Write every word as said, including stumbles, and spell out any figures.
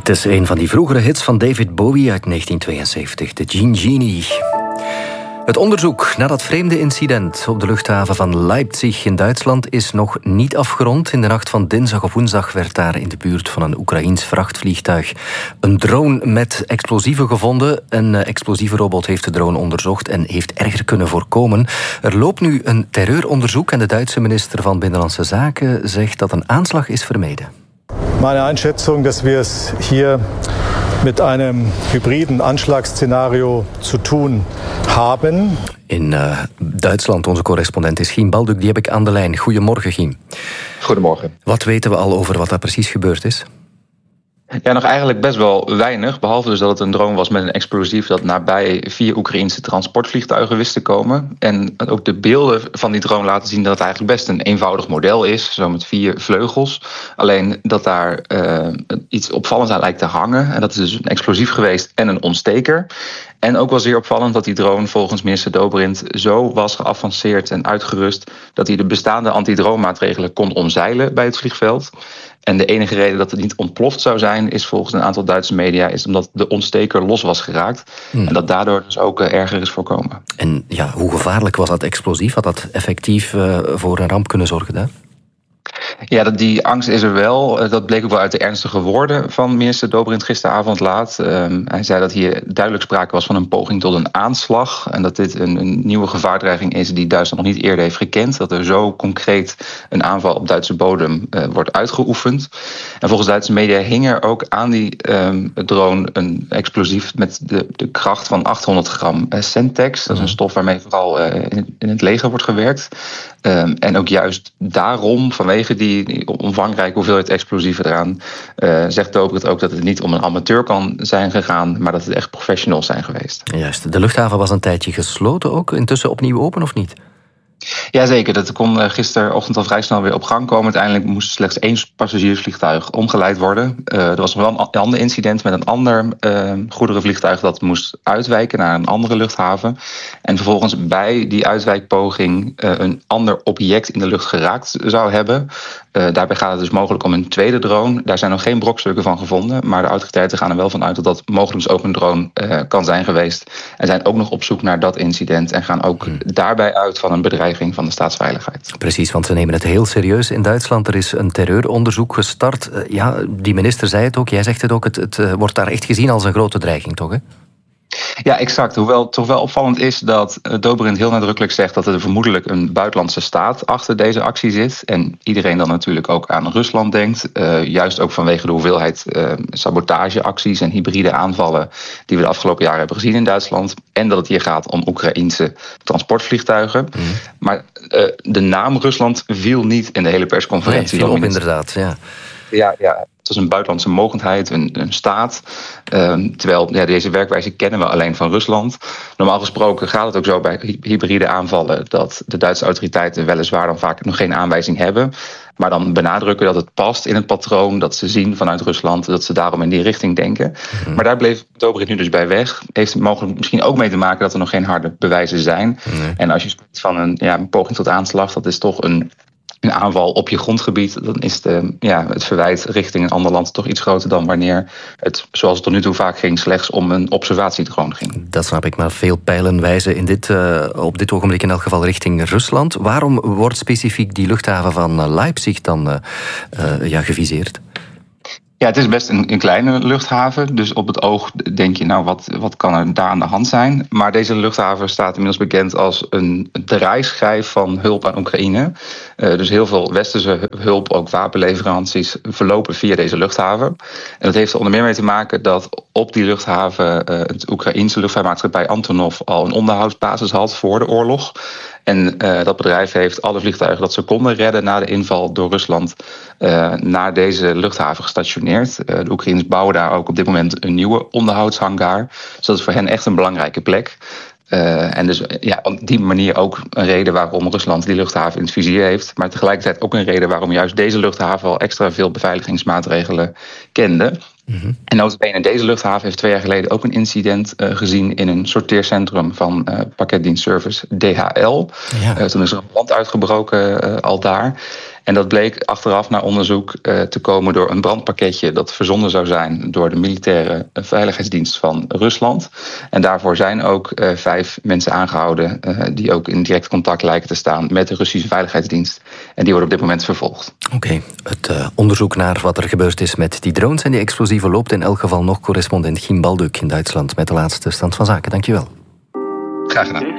Het is een van die vroegere hits van David Bowie uit negentien tweeënzeventig, de Jean Genie. Het onderzoek naar dat vreemde incident op de luchthaven van Leipzig in Duitsland is nog niet afgerond. In de nacht van dinsdag op woensdag werd daar in de buurt van een Oekraïens vrachtvliegtuig een drone met explosieven gevonden. Een explosieve robot heeft de drone onderzocht en heeft erger kunnen voorkomen. Er loopt nu een terreuronderzoek en de Duitse minister van Binnenlandse Zaken zegt dat een aanslag is vermeden. Meine Einschätzung, dass wir es hier mit einem hybriden Anschlagsszenario zu tun haben. In uh, Duitsland, onze correspondent is Giem Balduk, die heb ik aan de lijn. Goedemorgen, Giem. Goedemorgen. Wat weten we al over wat daar precies gebeurd is? Ja, nog eigenlijk best wel weinig. Behalve dus dat het een drone was met een explosief dat nabij vier Oekraïense transportvliegtuigen wist te komen. En ook de beelden van die drone laten zien dat het eigenlijk best een eenvoudig model is. Zo met vier vleugels. Alleen dat daar uh, iets opvallends aan lijkt te hangen. En dat is dus een explosief geweest en een ontsteker. En ook wel zeer opvallend dat die drone volgens minister Dobrindt zo was geavanceerd en uitgerust dat hij de bestaande antidroommaatregelen kon omzeilen bij het vliegveld. En de enige reden dat het niet ontploft zou zijn is volgens een aantal Duitse media is omdat de ontsteker los was geraakt. Hmm. En dat daardoor dus ook uh, erger is voorkomen. En ja, hoe gevaarlijk was dat explosief? Had dat effectief uh, voor een ramp kunnen zorgen daar? Ja, die angst is er wel. Dat bleek ook wel uit de ernstige woorden van minister Dobrindt gisteravond laat. Um, hij zei dat hier duidelijk sprake was van een poging tot een aanslag. En dat dit een, een nieuwe gevaardreiging is die Duitsland nog niet eerder heeft gekend. Dat er zo concreet een aanval op Duitse bodem uh, wordt uitgeoefend. En volgens Duitse media hing er ook aan die um, drone een explosief met de, de kracht van achthonderd gram uh, Semtex. Dat is een stof waarmee vooral uh, in, in het leger wordt gewerkt. Um, en ook juist daarom, vanwege die, die omvangrijke hoeveelheid explosieven eraan, uh, zegt Dobrindt ook dat het niet om een amateur kan zijn gegaan, maar dat het echt professionals zijn geweest. Juist. De luchthaven was een tijdje gesloten ook. Intussen opnieuw open of niet? Jazeker, dat kon gisterochtend al vrij snel weer op gang komen. Uiteindelijk moest slechts één passagiersvliegtuig omgeleid worden. Uh, er was nog wel een ander incident met een ander uh, goederenvliegtuig dat moest uitwijken naar een andere luchthaven. En vervolgens bij die uitwijkpoging uh, een ander object in de lucht geraakt zou hebben. Uh, daarbij gaat het dus mogelijk om een tweede drone. Daar zijn nog geen brokstukken van gevonden, maar de autoriteiten gaan er wel van uit dat dat mogelijk dus ook een drone uh, kan zijn geweest. En zijn ook nog op zoek naar dat incident en gaan ook hmm. daarbij uit van een bedreiging van de staatsveiligheid. Precies, want ze nemen het heel serieus in Duitsland. Er is een terreuronderzoek gestart. Ja, die minister zei het ook, jij zegt het ook, het, het wordt daar echt gezien als een grote dreiging, toch? Hè? Ja, exact. Hoewel het toch wel opvallend is dat Dobrindt heel nadrukkelijk zegt dat er vermoedelijk een buitenlandse staat achter deze actie zit. En iedereen dan natuurlijk ook aan Rusland denkt. Uh, juist ook vanwege de hoeveelheid uh, sabotageacties en hybride aanvallen die we de afgelopen jaren hebben gezien in Duitsland. En dat het hier gaat om Oekraïense transportvliegtuigen. Mm. Maar uh, de naam Rusland viel niet in de hele persconferentie. Nee, viel op inderdaad, ja. Ja, ja. Het is een buitenlandse mogendheid, een, een staat. Um, terwijl ja, deze werkwijze kennen we alleen van Rusland. Normaal gesproken gaat het ook zo bij hybride aanvallen dat de Duitse autoriteiten weliswaar dan vaak nog geen aanwijzing hebben. Maar dan benadrukken dat het past in het patroon dat ze zien vanuit Rusland, dat ze daarom in die richting denken. Mm-hmm. Maar daar bleef Dobrindt nu dus bij weg. Heeft mogelijk misschien ook mee te maken dat er nog geen harde bewijzen zijn. Mm-hmm. En als je spreekt van een, ja, een poging tot aanslag, dat is toch een een aanval op je grondgebied, dan is de, ja, het verwijt richting een ander land toch iets groter dan wanneer het, zoals het tot nu toe vaak ging, slechts om een observatiedrone ging. Dat snap ik, maar veel pijlen wijzen in dit, uh, op dit ogenblik in elk geval richting Rusland. Waarom wordt specifiek die luchthaven van Leipzig dan uh, uh, ja, geviseerd? Ja, het is best een, een kleine luchthaven. Dus op het oog denk je, nou, wat, wat kan er daar aan de hand zijn? Maar deze luchthaven staat inmiddels bekend als een draaischijf van hulp aan Oekraïne. Uh, dus heel veel westerse hulp, ook wapenleveranties, verlopen via deze luchthaven. En dat heeft er onder meer mee te maken dat op die luchthaven uh, het Oekraïense luchtvaartmaatschappij Antonov al een onderhoudsbasis had voor de oorlog. En uh, dat bedrijf heeft alle vliegtuigen dat ze konden redden na de inval door Rusland uh, naar deze luchthaven gestationeerd. Uh, de Oekraïners bouwen daar ook op dit moment een nieuwe onderhoudshangar. Dus dat is voor hen echt een belangrijke plek. Uh, en dus ja, op die manier ook een reden waarom Rusland die luchthaven in het vizier heeft. Maar tegelijkertijd ook een reden waarom juist deze luchthaven al extra veel beveiligingsmaatregelen kende. Mm-hmm. En notabene deze luchthaven heeft twee jaar geleden ook een incident uh, gezien in een sorteercentrum van uh, pakketdienstservice D H L. Ja. Uh, toen is er een brand uitgebroken uh, al daar. En dat bleek achteraf na onderzoek uh, te komen door een brandpakketje dat verzonden zou zijn door de militaire veiligheidsdienst van Rusland. En daarvoor zijn ook uh, vijf mensen aangehouden uh, die ook in direct contact lijken te staan met de Russische veiligheidsdienst. En die worden op dit moment vervolgd. Oké, okay. Het uh, onderzoek naar wat er gebeurd is met die drones en die explosieven loopt in elk geval nog. Correspondent Giem Balduk in Duitsland met de laatste stand van zaken. Dankjewel. Graag gedaan.